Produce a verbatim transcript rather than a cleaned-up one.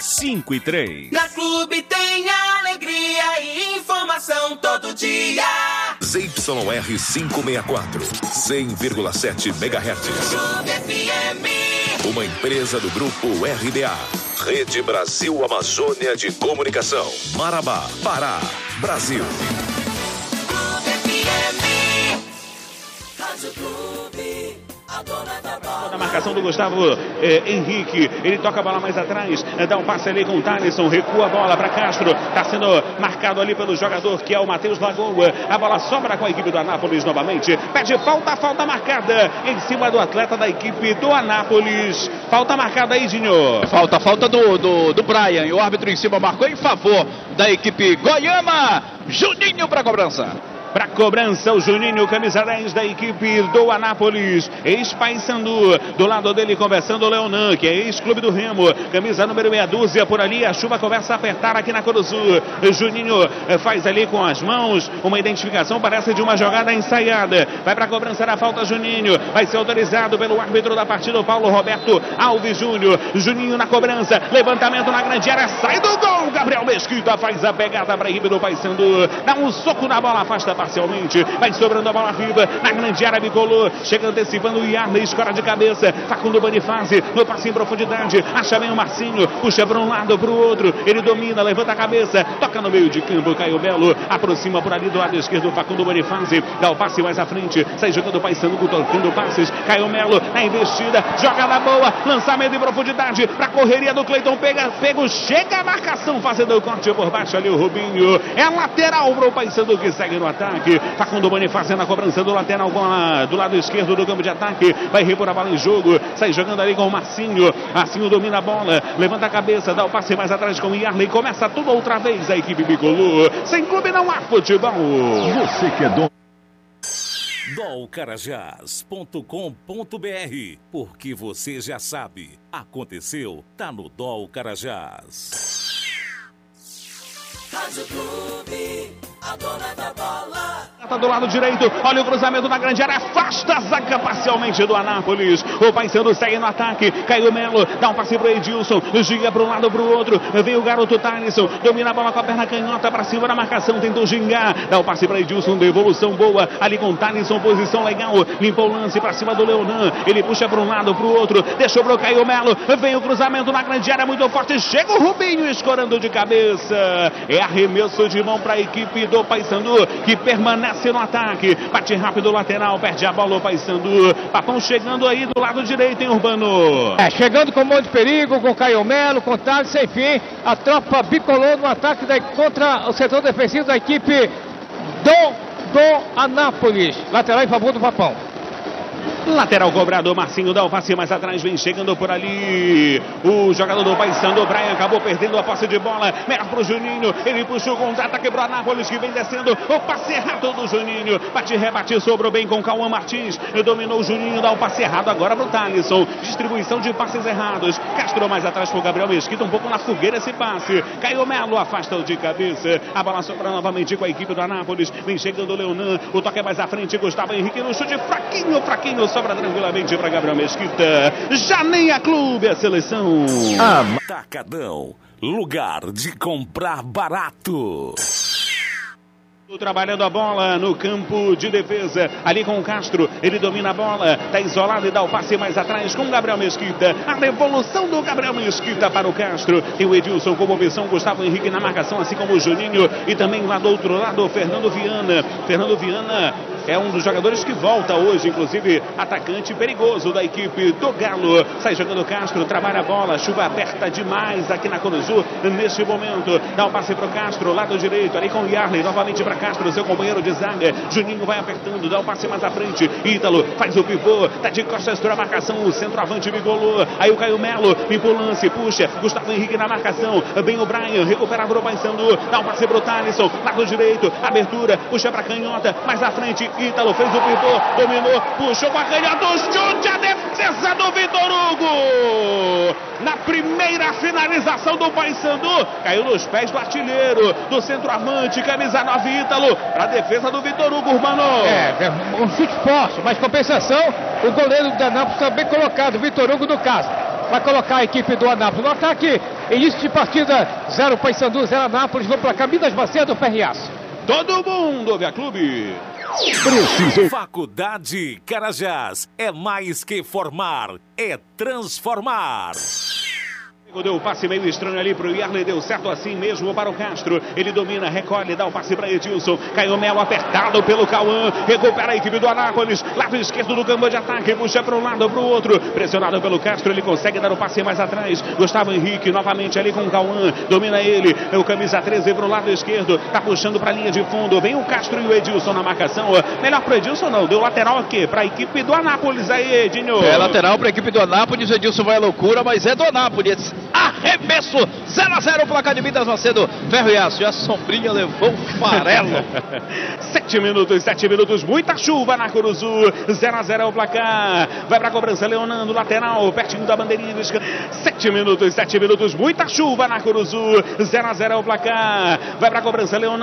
cinco e três. Na Clube tem alegria e informação todo dia. Z Y R quinhentos e sessenta e quatro, cem vírgula sete megahertz. Clube F M. Uma empresa do grupo R B A. Rede Brasil Amazônia de Comunicação. Marabá, Pará, Brasil. Clube F M. Rádio Clube, a dona da bola. Na marcação do Gustavo eh, Henrique, ele toca a bola mais atrás, eh, dá um passe ali com o Thalisson, recua a bola para Castro, está sendo marcado ali pelo jogador que é o Matheus Lagoa. A bola sobra com a equipe do Anápolis novamente, pede falta, falta marcada em cima do atleta da equipe do Anápolis. Falta marcada aí, Dinho. Falta, falta do, do, do Brian, e o árbitro em cima marcou em favor da equipe Goiama. Juninho para cobrança. Para cobrança, o Juninho, camisa dez da equipe do Anápolis. Ex-Paysandu. Do lado dele, conversando o Leonan, que é ex-clube do Remo. Camisa número meia dúzia por ali. A chuva começa a apertar aqui na Curuzu. Juninho faz ali com as mãos uma identificação, parece de uma jogada ensaiada. Vai para a cobrança da falta, Juninho. Vai ser autorizado pelo árbitro da partida, o Paulo Roberto Alves Júnior. Juninho na cobrança. Levantamento na grande área. Sai do gol. Gabriel Mesquita faz a pegada para a equipe do Paysandu. Dá um soco na bola, afasta parcialmente, vai sobrando a bola viva na grande área, bicolor, chega antecipando o Yarley, escora de cabeça, Facundo Bonifácio, no passe em profundidade, acha bem o Marcinho, puxa para um lado, para o outro, ele domina, levanta a cabeça, toca no meio de campo, Caio Belo, aproxima por ali do lado esquerdo, Facundo Bonifácio, dá o passe mais à frente, sai jogando o Paysandu, tocando passes, Caio Melo na investida, jogada boa, lançamento em profundidade, para a correria do Cleiton, pega, pego, chega a marcação, fazendo o corte por baixo ali o Rubinho, é lateral para o Paysandu que segue no ataque. Facundo Bonifácio na cobrança do lateral do lado esquerdo do campo de ataque, vai repor a bola em jogo, sai jogando ali com o Marcinho, Marcinho domina a bola, levanta a cabeça, dá o passe mais atrás com o Yarley, começa tudo outra vez a equipe bicolor, sem clube não há futebol. Você que é dono dol carajás ponto com ponto b r, porque você já sabe, aconteceu, tá no Dol Carajás. Rádio Clube, a dona da bola. Tá do lado direito, olha o cruzamento na grande área, afasta a zaga parcialmente do Anápolis. O Paysandu segue no ataque, Caio Melo, dá um passe pro Edilson, ginga para um lado pro outro, vem o garoto Thalisson, domina a bola com a perna canhota para cima da marcação, tentou gingar, dá o um passe para Edilson, devolução boa, ali com Thalisson, posição legal, limpou o lance para cima do Leonan, ele puxa para um lado pro outro, deixou pro Caio Melo, vem o cruzamento na grande área, muito forte, chega o Rubinho escorando de cabeça, é arremesso de mão para a equipe do Paysandu, que permanece no ataque, bate rápido o lateral, perde a bola o Paysandu, Papão chegando aí do lado direito, hein, Urbano? É, chegando com um monte de perigo, com Caio Melo, com Thales, enfim, a tropa bicolor no ataque da, contra o setor defensivo da equipe do, do Anápolis, lateral em favor do Papão. Lateral cobrado, Marcinho dá o passe mais atrás, vem chegando por ali o jogador do Paysandu, o Brian acabou perdendo a posse de bola, melhor pro Juninho, ele puxou o contra-ataque pro Anápolis que vem descendo, o passe errado do Juninho, bate, rebate, sobrou bem com Cauã Martins, dominou o Juninho, dá o passe errado agora pro Thalisson, distribuição de passes errados, Castro mais atrás pro Gabriel Mesquita, um pouco na fogueira esse passe, Caio Melo afasta o de cabeça, a bola sobra novamente com a equipe do Anápolis, vem chegando o Leonan, o toque é mais à frente, Gustavo Henrique no chute fraquinho, fraquinho, sobra tranquilamente para Gabriel Mesquita. Já nem a clube, a seleção. Atacadão, lugar de comprar barato. Trabalhando a bola no campo de defesa, ali com o Castro, ele domina a bola, tá isolado e dá o passe mais atrás com o Gabriel Mesquita, a devolução do Gabriel Mesquita para o Castro, tem o Edilson como opção, Gustavo Henrique na marcação, assim como o Juninho, e também lá do outro lado o Fernando Viana, Fernando Viana é um dos jogadores que volta hoje, inclusive atacante perigoso da equipe do Galo, sai jogando o Castro, trabalha a bola, chuva aperta demais aqui na Curuzu, neste momento, dá o passe para o Castro, lado direito, ali com o Yarley, novamente para Castro, seu companheiro de zaga, Juninho vai apertando, dá o passe mais à frente, Ítalo faz o pivô, tá de costas para a marcação, o centroavante bigolou, aí o Caio Melo, limpa o lance, puxa, Gustavo Henrique na marcação, bem o Brian, recupera para o Paysandu, dá o passe para o Thalisson, lado direito, abertura, puxa para a canhota, mais à frente, Ítalo fez o pivô, dominou, puxou com a canhota, o chute, a defesa do Vitor Hugo, na primeira finalização do Paysandu, caiu nos pés do artilheiro, do centroavante, camisa nove, Ítalo, para a defesa do Vitor Hugo, Urbano. É, um chute forte, mas compensação, o goleiro da Anápolis está bem colocado, Vitor Hugo no caso. vai colocar a equipe do Anápolis no ataque. Início de partida, zero Paysandu, zero Anápolis. Vamos para cá, Minas Macedo, Ferriaço. Todo mundo ouve a clube. Precisou. Faculdade Carajás é mais que formar, é transformar. Deu o passe meio estranho ali pro Yarley, deu certo assim mesmo para o Castro. Ele domina, recolhe, dá o passe para Edilson. Caio Melo apertado pelo Cauã. Recupera a equipe do Anápolis. Lado esquerdo do campo de ataque. Puxa para um lado, para o outro. Pressionado pelo Castro, ele consegue dar o passe mais atrás. Gustavo Henrique novamente ali com o Cauã. Domina ele. É o camisa treze para o lado esquerdo. Tá puxando para a linha de fundo. Vem o Castro e o Edilson na marcação. Melhor para o Edilson não. Deu lateral aqui para a equipe do Anápolis aí, Edinho. É lateral para a equipe do Anápolis. O Edilson vai à loucura, mas é do Anápolis. Arremesso, zero a zero, placar de Minas Macedo, Ferro e Aço. E a sombrinha levou um farelo. Sete minutos, sete minutos, muita chuva na Curuzu. zero a zero é o placar. Vai pra cobrança, Leonardo, lateral, pertinho da bandeirinha. Sete minutos, sete minutos, muita chuva na Curuzu. zero a zero é o placar. Vai pra cobrança, Leonardo.